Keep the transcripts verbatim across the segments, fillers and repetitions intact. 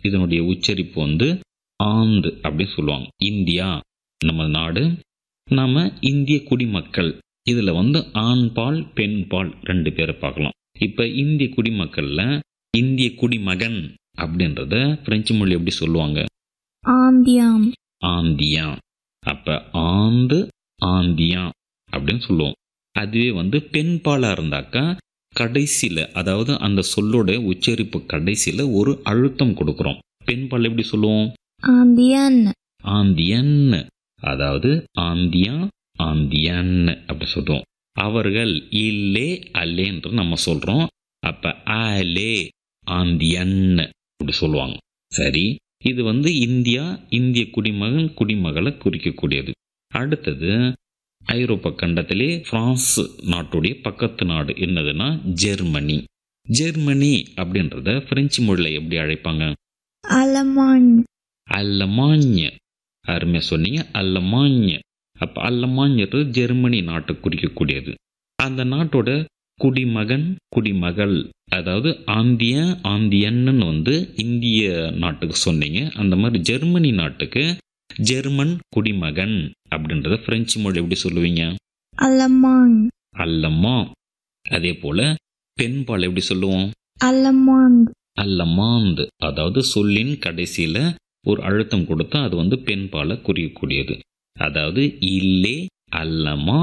இதனுடைய உச்சரிப்பு வந்து ஆந்து அப்படின்னு சொல்லுவாங்க. இந்தியா நம்ம நாடு, நம்ம இந்திய குடிமக்கள். இதில் வந்து ஆண் பால் பெண் பால் ரெண்டு பேரை பார்க்கலாம். இப்போ இந்திய குடிமக்களில் இந்திய குடிமகன் அப்படின்றத பிரெஞ்சு மொழி எப்படி சொல்லுவாங்க? ஆந்தியாம். ஆந்தியா. அப்போ ஆந்து ஆந்தியா அப்படின்னு சொல்லுவோம். அதுவே வந்து பெண் பாலாக இருந்தாக்கா கடைசியில், அதாவது அந்த சொல்லோட உச்சரிப்பு கடைசியில் ஒரு அழுத்தம் கொடுக்குறோம். பெண் பால் எப்படி சொல்லுவோம்? ஆந்தியன். ஆந்தியன். அதாவது ஆந்தியா ஆந்தியன் அப்படி சொல்லுவோம். அவர்கள் இல்லே அல்லேன்று நம்ம சொல்கிறோம். அப்போ ஆலே ஆந்தியன் அப்படி சொல்லுவாங்க. சரி, இது வந்து இந்தியா இந்திய குடிமகன் குடிமகளை குறிக்கக்கூடியது. அடுத்தது ஐரோப்பா கண்டத்திலே பிரான்ஸ் நாட்டுடைய பக்கத்து நாடு என்னதுன்னா ஜெர்மனி. ஜெர்மனி அப்படின்றத பிரெஞ்சு மொழியில் எப்படி அழைப்பாங்க? அலமான். அல்லமான்ய. அருமையாக சொன்னீங்க, அல்லமான்ய. அப்போ அல்லமான்யது ஜெர்மனி நாட்டை குறிக்கக்கூடியது. அந்த நாட்டோட குடிமகன் குடிமகள், அதாவது ஆந்திய ஆந்தியன்னு வந்து இந்திய நாட்டுக்கு சொன்னீங்க. அந்த மாதிரி ஜெர்மனி நாட்டுக்கு ஜெர்மன் குடிமகன் அப்படின்றத பிரெஞ்சு மொழி எப்படி சொல்லுவீங்க? அலமான். அல்லம்மா. அதே போல பெண்பால் எப்படி சொல்லுவோம்? அலமாந்த். அல்லமாந்து. அதாவது சொல்லின் கடைசியில ஒரு அழுத்தம் கொடுத்தா அது வந்து பெண்பாலை குறிக்கக்கூடியது. அதாவது இல்லே அல்லமா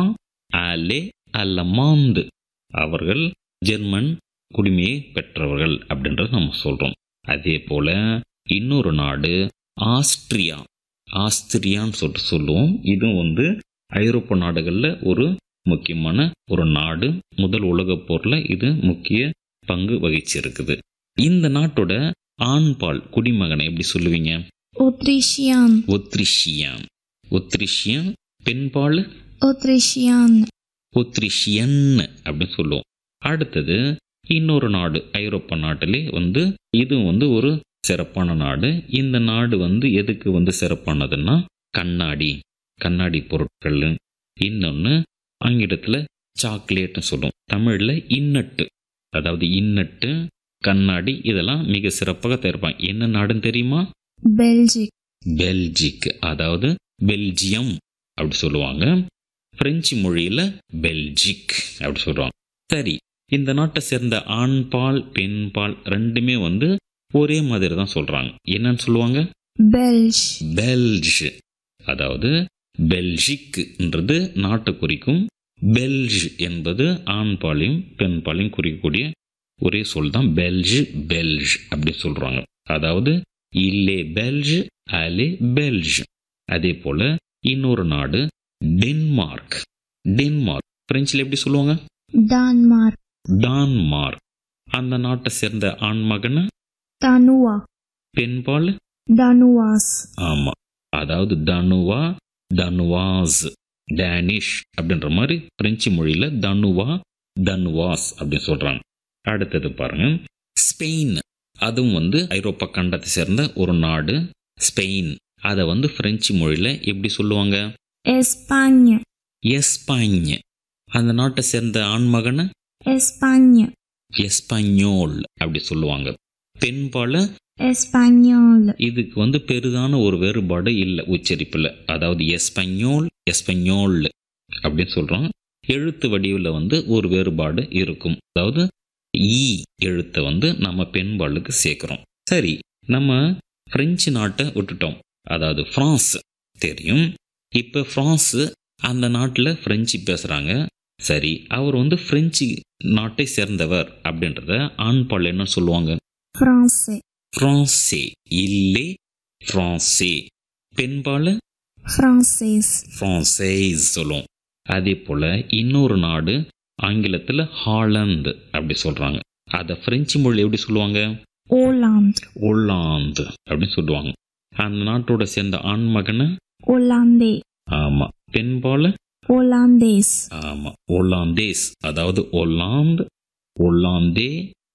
ஆலே அல்லமாந்து. அவர்கள் ஜெர்மன் குடிமையை பெற்றவர்கள் அப்படின்றத நம்ம சொல்றோம். அதே போல இன்னொரு நாடு ஆஸ்திரியா. ஆஸ்திரியான்னு சொல்லிட்டு சொல்லுவோம். இதுவும் வந்து ஐரோப்பா நாடுகளில் ஒரு முக்கியமான ஒரு நாடு. முதல் உலகப் போரில் இது முக்கிய பங்கு வகிச்சிருக்குது. இந்த நாட்டோட ஆண்பால் குடிமகனை எப்படி சொல்லுவீங்க? ஒத்ரிஷியான். ஒத்ரிஷியான். ஒத்ரிஷியன். பெண்பால் ஒத்ரிஷியான். ஒத்ரிஷியன் அப்படின்னு சொல்லுவோம். அடுத்தது இன்னொரு நாடு ஐரோப்பா நாட்டிலே வந்து இது வந்து ஒரு சிறப்பான நாடு. இந்த நாடு வந்து எதுக்கு வந்து சிறப்பானதுன்னா கண்ணாடி கண்ணாடி பொருட்கள். இன்னொன்று ஆங்கிலத்தில் சாக்லேட்னு சொல்லுவோம். தமிழில் இன்னட்டு. அதாவது இன்னட்டு கண்ணாடி இதெல்லாம் மிக சிறப்பாக தயாரிப்பாங்க. என்ன நாடுன்னு தெரியுமா? பெல்ஜிக். பெல்ஜிக். அதாவது பெல்ஜியம் அப்படி சொல்லுவாங்க. பிரெஞ்சு மொழியில் பெல்ஜிக் அப்படி சொல்லுவாங்க. சரி, இந்த நாட்டை சேர்ந்த ஆண் பால் பெண் பால் ரெண்டுமே வந்து ஒரே மாதிரி தான் சொல்றாங்க. என்னன்னு சொல்லுவாங்க? பெல்ஜ். பெல்ஜ். அதாவது பெல்ஜிக்ன்றது நாட்டை குறிக்கும். பெல்ஜ் என்பது ஆண் பாலையும் பெண் பாலையும் குறிக்கக்கூடிய ஒரே சொல் தான் பெல்ஜ். பெல்ஜ் அப்படி சொல்றாங்க. அதாவது இல்லே பெல்ஜ் அலே பெல்ஜ். அதே போல இன்னொரு நாடு டென்மார்க். டென்மார்க் பிரெஞ்சில் எப்படி சொல்லுவாங்க? டான்மார்க். டான்மார்க். அந்த நாட்டை சேர்ந்த ஆண் மகன் தனுவா. பெண்பால் தனுவாஸ். ஆமா, அதாவது தனுவா தனுவாஸ். டேனிஷ் அப்படின்ற மாதிரி பிரெஞ்சு மொழியில தனுவா தனுவாஸ் அப்படின்னு சொல்றாங்க. அடுத்தது பாருங்க ஸ்பெயின். அதுவும் வந்து ஐரோப்பா கண்டத்தை சேர்ந்த ஒரு நாடு ஸ்பெயின். அதை வந்து பிரெஞ்சு மொழியில எப்படி சொல்லுவாங்க? எஸ்பான்ய. எஸ்பான்ய. அந்த நாட்டை சேர்ந்த ஆண்மகன் எஸ்பான்ய. எஸ்பானியோல் அப்படி சொல்லுவாங்க. பெண்பால எஸ்பானியோல். இதுக்கு வந்து பெரிதான ஒரு வேறுபாடு இல்லை உச்சரிப்பில். அதாவது எஸ்பானியோல் எஸ்பானியோல் அப்படின்னு சொல்றோம். எழுத்து வடிவில் வந்து ஒரு வேறுபாடு இருக்கும். அதாவது ஈ எழுத்தை வந்து நம்ம பெண்பாலுக்கு சேர்க்கிறோம். சரி, நம்ம பிரெஞ்சு நாட்டை விட்டுட்டோம். அதாவது பிரான்ஸ் தெரியும். இப்போ பிரான்ஸ் அந்த நாட்டில் பிரெஞ்சு பேசுகிறாங்க. சரி, அவர் வந்து பிரெஞ்சு நாட்டை சேர்ந்தவர் அப்படின்றத ஆண்பால் என்ன சொல்லுவாங்க? பிரான்சே. பிரான்சே. இல்லே பிரான்சே. பெண்பால் பிரான்சேஸ். பிரான்சேஸ் சொல்லுவோம். அதே போல் இன்னொரு நாடு ஆங்கிலத்தில் ஹாலந்து அப்படி சொல்கிறாங்க. அதை பிரெஞ்சு மொழி எப்படி சொல்லுவாங்க? ஓலாந்து. ஓலாந்து அப்படின்னு சொல்லுவாங்க. அந்த நாட்டோட சேர்ந்த ஆண்மகனை ஓலாந்தே. ஆமாம். பெண்பால் ஓலாந்தேஸ். ஆமாம், ஓலாந்தேஸ். அதாவது ஓலாந்து ஓலாந்தே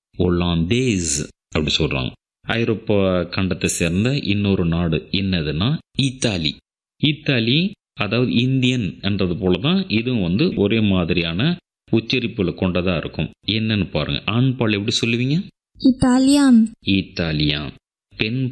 ஓலாந்தேஸ் அப்படி சொல்கிறாங்க. ஐரோப்பா கண்டத்தை சேர்ந்த இன்னொரு நாடு என்னதுன்னா இத்தாலி. இத்தாலி அதாவது இந்தியன் என்றது போல தான் இதுவும் வந்து ஒரே மாதிரியான உச்சரிப்புகளை கொண்டதாக இருக்கும். என்னன்னு பாருங்க. ஆண்பால் எப்படி சொல்லுவீங்க? இத்தாலியான். இத்தாலியான். பெண்